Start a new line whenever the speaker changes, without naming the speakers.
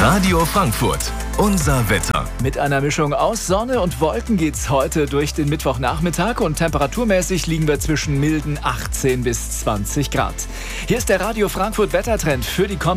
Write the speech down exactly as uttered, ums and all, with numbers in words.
Radio Frankfurt, unser Wetter.
Mit einer Mischung aus Sonne und Wolken geht's heute durch den Mittwochnachmittag und temperaturmäßig liegen wir zwischen milden achtzehn bis zwanzig Grad. Hier ist der Radio Frankfurt Wettertrend für die kommende